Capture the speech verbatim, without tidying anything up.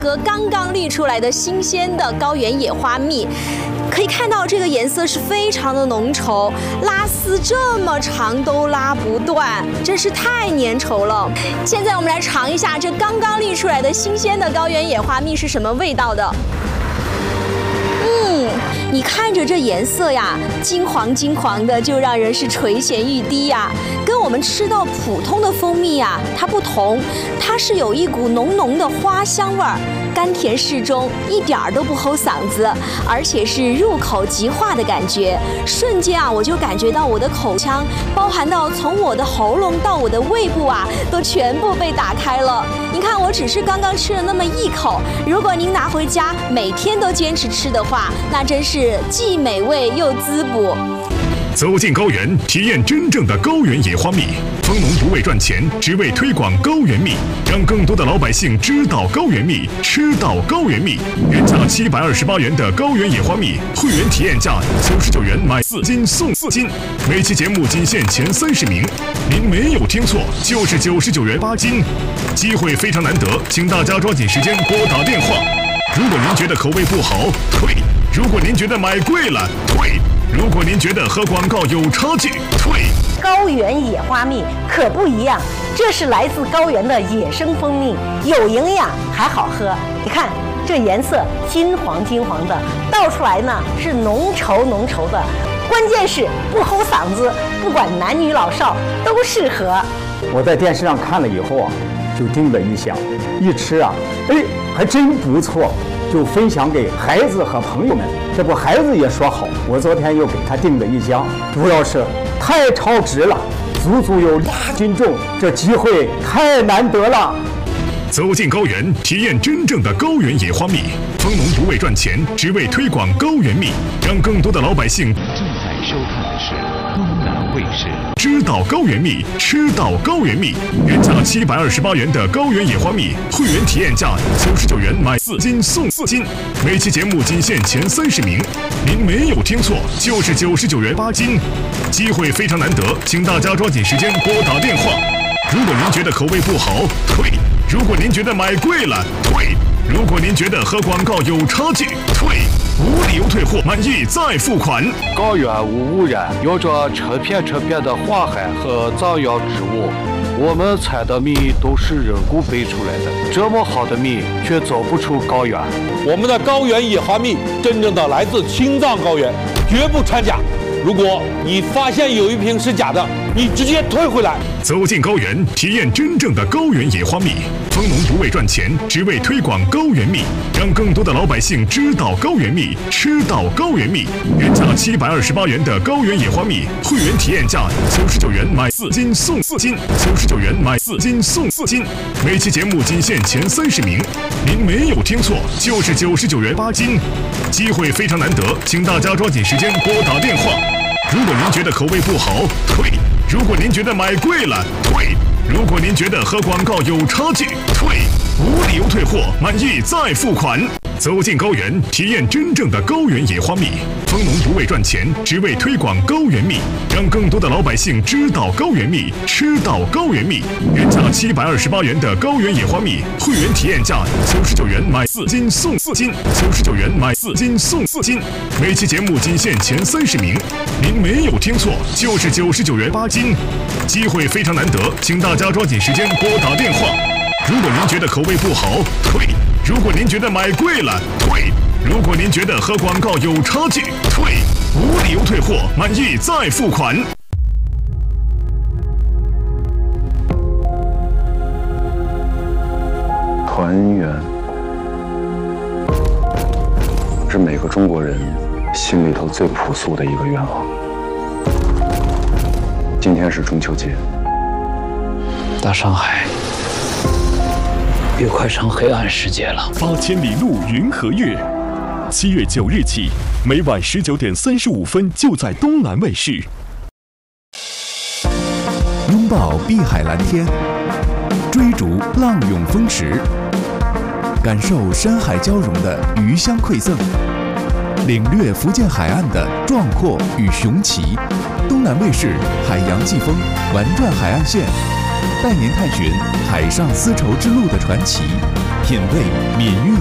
和刚刚沥出来的新鲜的高原野花蜜，可以看到这个颜色是非常的浓稠，拉丝这么长都拉不断，真是太粘稠了。现在我们来尝一下这刚刚沥出来的新鲜的高原野花蜜是什么味道的。嗯，你看着这颜色呀，金黄金黄的，就让人是垂涎欲滴呀。跟我们吃到普通的蜂蜜呀，它不同，它是有一股浓浓的花香味儿，甘甜适中，一点儿都不齁嗓子，而且是入口即化的感觉。瞬间啊，我就感觉到我的口腔，包含到从我的喉咙到我的胃部啊，都全部被打开了。你看，我只是刚刚吃了那么一口，如果您拿回家每天都坚持吃的话，那真是既美味又滋补。 走进高原，体验真正的高原野花蜜。蜂农不为赚钱，只为推广高原蜜，让更多的老百姓知道高原蜜，吃到高原蜜。原价七百二十八元的高原野花蜜，会员体验价九十九元买四斤送四斤。每期节目仅限前三十名，您没有听错，就是九十九元八斤。机会非常难得，请大家抓紧时间拨打电话。如果您觉得口味不好，退；如果您觉得买贵了，退；如果您觉得和广告有差距，退。 高原野花蜜可不一样，这是来自高原的野生蜂蜜，有营养还好喝。你看这颜色金黄金黄的，倒出来呢是浓稠浓稠的，关键是不齁嗓子，不管男女老少都适合。 我在电视上看了以后啊，就叮了一响，一吃啊，哎，还真不错，就分享给孩子和朋友们。这不，孩子也说好，我昨天又给他订了一箱，主要是太超值了，足足有两斤重，这机会太难得了。 走进高原，体验真正的高原野花蜜。蜂农不为赚钱，只为推广高原蜜，让更多的老百姓。 正在收看的是东南卫视。 知道高原蜜，吃到高原蜜。原价七百二十八元的高原野花蜜，会员体验价九十九元买四斤送四斤。每期节目仅限前三十名，您没有听错，就是九十九元八斤。机会非常难得，请大家抓紧时间拨打电话。如果您觉得口味不好，退；如果您觉得买贵了，退；如果您觉得和广告有差距，退。无理由退货，满意再付款。 高原无污染，有着成片成片的花海和藏药植物。我们采的蜜都是人工培出来的，这么好的蜜却走不出高原。 我们的高原野花蜜真正的来自青藏高原，绝不掺假。如果你发现有一瓶是假的，你直接退回来。 走进高原，体验真正的高原野花蜜。蜂农不为赚钱，只为推广高原蜜，让更多的老百姓知道高原蜜，吃到高原蜜。原价七百二十八元的高原野花蜜，会员体验价九十九元买四斤送四斤，九十九元买四斤送四斤。每期节目仅限前三十名，您没有听错，就是九十九元八斤。机会非常难得，请大家抓紧时间拨打电话。如果您觉得口味不好，退；如果您觉得买贵了，退；如果您觉得和广告有差距，退。无理由退货，满意再付款。走进高原，体验真正的高原野花蜜。蜂农不为赚钱，只为推广高原蜜，让更多的老百姓知道高原蜜，吃到高原蜜。原价七百二十八元的高原野花蜜，会员体验价九十九元买四斤送四斤，九十九元买四斤送四斤。每期节目仅限前三十名，您没有听错，就是九十九元八斤。机会非常难得，请大家抓紧时间拨打电话。如果您觉得口味不好，退；如果您觉得买贵了，退；如果您觉得和广告有差距，退。无理由退货，满意再付款。 团圆是每个中国人心里头最朴素的一个愿望。今天是中秋节， 大上海也快成黑暗世界了。 八千里路云和月，七月九日起，每晚十九点三十五分就在东南卫视。 拥抱碧海蓝天，追逐浪涌风驰，感受山海交融的余香馈赠，领略福建海岸的壮阔与雄奇。东南卫视海洋季风玩转海岸线， 带您探寻海上丝绸之路的传奇，品味闽粤